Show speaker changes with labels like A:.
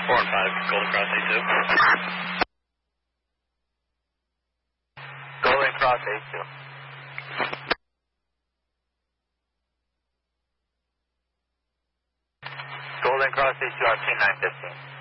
A: 4 and 5, Golden Cross A2.
B: Golden Cross A2. Golden Cross A2 on team 915.